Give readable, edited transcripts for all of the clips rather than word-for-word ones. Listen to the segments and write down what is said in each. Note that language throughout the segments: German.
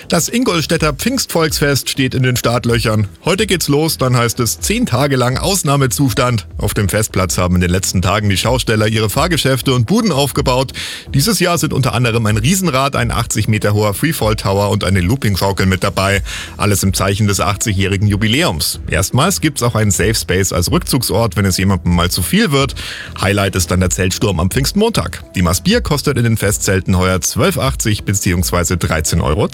Das Ingolstädter Pfingstvolksfest steht in den Startlöchern. Heute geht's los, dann heißt es 10 Tage lang Ausnahmezustand. Auf dem Festplatz haben in den letzten Tagen die Schausteller ihre Fahrgeschäfte und Buden aufgebaut. Dieses Jahr sind unter anderem ein Riesenrad, ein 80 Meter hoher Freefall Tower und eine Looping-Schaukel mit dabei. Alles im Zeichen des 80-jährigen Jubiläums. Erstmals gibt's auch einen Safe Space als Rückzugsort, wenn es jemandem mal zu viel wird. Highlight ist dann der Zeltsturm am Pfingstmontag. Die Maß Bier kostet in den Festzelten heuer 12,80 bzw. 13,20 Euro.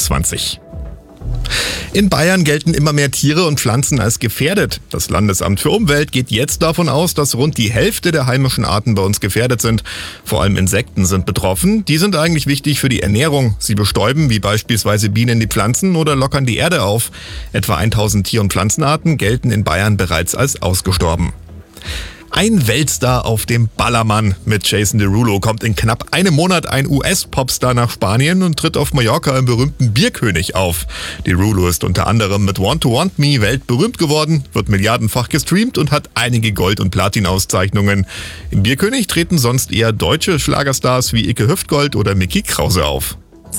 In Bayern gelten immer mehr Tiere und Pflanzen als gefährdet. Das Landesamt für Umwelt geht jetzt davon aus, dass rund die Hälfte der heimischen Arten bei uns gefährdet sind. Vor allem Insekten sind betroffen. Die sind eigentlich wichtig für die Ernährung. Sie bestäuben wie beispielsweise Bienen die Pflanzen oder lockern die Erde auf. Etwa 1000 Tier- und Pflanzenarten gelten in Bayern bereits als ausgestorben. Ein Weltstar auf dem Ballermann. Mit Jason Derulo kommt in knapp einem Monat ein US-Popstar nach Spanien und tritt auf Mallorca im berühmten Bierkönig auf. Derulo ist unter anderem mit Want to Want Me weltberühmt geworden, wird milliardenfach gestreamt und hat einige Gold- und Platin-Auszeichnungen. Im Bierkönig treten sonst eher deutsche Schlagerstars wie Icke Hüftgold oder Micky Krause auf.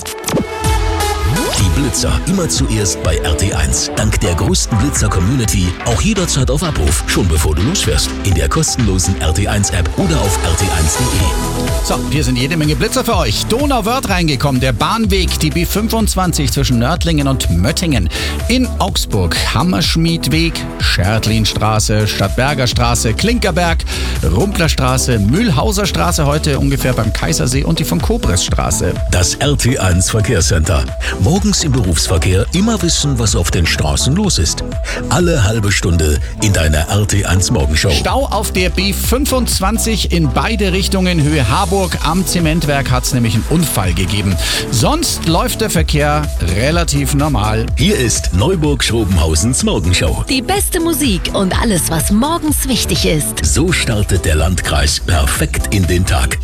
Die Blitzer immer zuerst bei RT1. Dank der größten Blitzer-Community auch jederzeit auf Abruf, schon bevor du losfährst. In der kostenlosen RT1-App oder auf rt1.de. So, hier sind jede Menge Blitzer für euch. Donauwörth reingekommen, der Bahnweg, die B25 zwischen Nördlingen und Möttingen. In Augsburg, Hammerschmiedweg, Schertlinstraße, Stadtberger Straße, Klinkerberg, Rumplerstraße, Mühlhauser Straße, heute ungefähr beim Kaisersee und die von Kobresstraße. Das RT1 Verkehrscenter. Morgens im Berufsverkehr immer wissen, was auf den Straßen los ist. Alle halbe Stunde in deiner RT1 Morgenshow. Stau auf der B25 in beide Richtungen Höhe Harburg. Am Zementwerk hat es nämlich einen Unfall gegeben. Sonst läuft der Verkehr relativ normal. Hier ist Neuburg-Schrobenhausens Morgenshow. Die beste Musik und alles, was morgens wichtig ist. So startet der Landkreis perfekt in den Tag.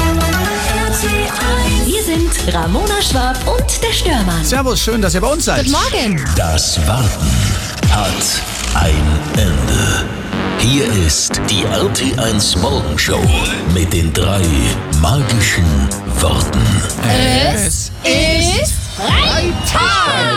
Wir sind Ramona Schwab und der Störmann. Servus, schön, dass ihr bei uns seid. Guten Morgen. Das Warten hat ein Ende. Hier ist die RT1 Morgenshow mit den 3 magischen Worten. Es ist Freitag!